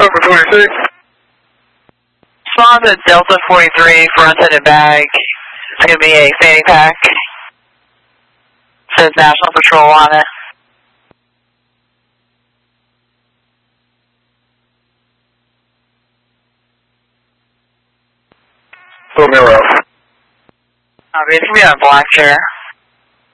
number 26. Respond to Delta 43 for untended bag. It's going to be a fanny pack. Says National Patrol on it. Romero. It's going to be on a black chair.